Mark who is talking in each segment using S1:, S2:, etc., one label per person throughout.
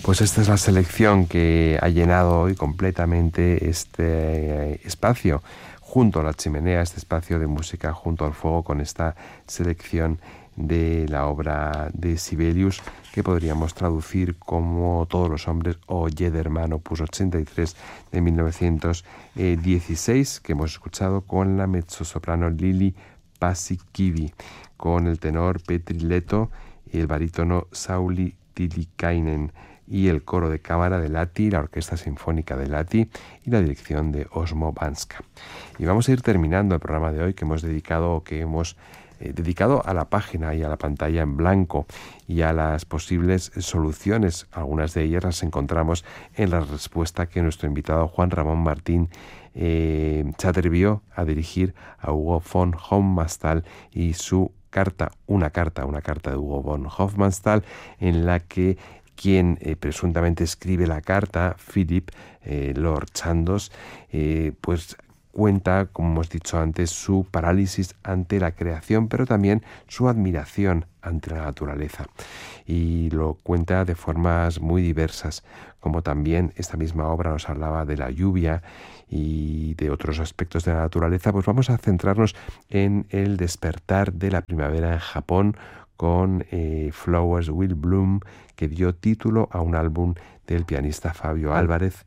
S1: Pues esta es la selección que ha llenado hoy completamente este espacio junto a la chimenea, este espacio de música junto al fuego, con esta selección de la obra de Sibelius, que podríamos traducir como Todos los hombres o Jedermann opus 83 de 1916, que hemos escuchado con la mezzosoprano Lili Paasikivi, con el tenor Petri Leto y el barítono Sauli Tilikainen, y el coro de cámara de Lahti, la Orquesta Sinfónica de Lahti y la dirección de Osmo Banska. Y vamos a ir terminando el programa de hoy, que hemos dedicado a la página y a la pantalla en blanco y a las posibles soluciones. Algunas de ellas las encontramos en la respuesta que nuestro invitado Juan Ramón Martín se atrevió a dirigir a Hugo von Hofmannsthal y su carta, una carta de Hugo von Hofmannsthal, en la que quien presuntamente escribe la carta, Philip Lord Chandos, pues cuenta, como hemos dicho antes, su parálisis ante la creación, pero también su admiración ante la naturaleza. Y lo cuenta de formas muy diversas, como también esta misma obra nos hablaba de la lluvia y de otros aspectos de la naturaleza. Pues vamos a centrarnos en el despertar de la primavera en Japón, con Flowers Will Bloom, que dio título a un álbum del pianista Fabio Álvarez,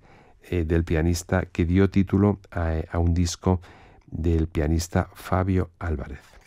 S1: que dio título a un disco del pianista Fabio Álvarez.